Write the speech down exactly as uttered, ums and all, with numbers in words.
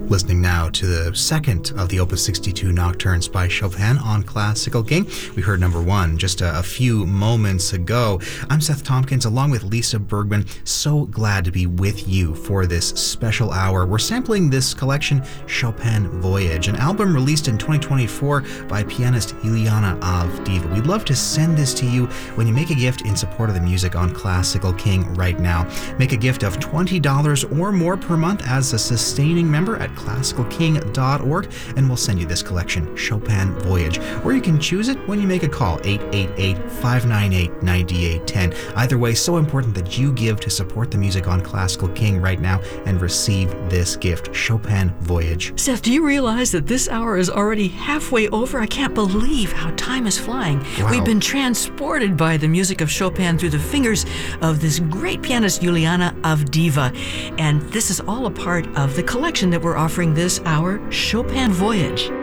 Listening now to the second of the Opus sixty-two Nocturnes by Chopin on Classical King. We heard number one just a, a few moments ago. I'm Seth Tompkins along with Lisa Bergman. So glad to be with you for this special hour. We're sampling this collection, Chopin Voyage, an album released in twenty twenty-four by pianist Iuliana Avdeeva. We'd love to send this to you when you make a gift in support of the music on Classical King right now. Make a gift of twenty dollars or more per month as a sustaining member at classical king dot org, and we'll send you this collection, Chopin Voyage. Or you can choose it when you make a call, eight eight eight, five nine eight, nine eight one zero. Either way, so important that you give to support the music on Classical King right now and receive this gift, Chopin Voyage. Seth, do you realize that this hour is already halfway over? I can't believe how time is flying. Wow. We've been transported by the music of Chopin through the fingers of this great pianist, Iuliana Avdeeva. And this is all a part of the collection that we're offering this hour, Chopin Voyage.